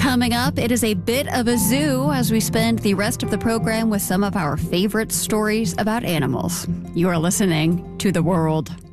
Coming up, it is a bit of a zoo as we spend the rest of the program with some of our favorite stories about animals. You are listening to The World.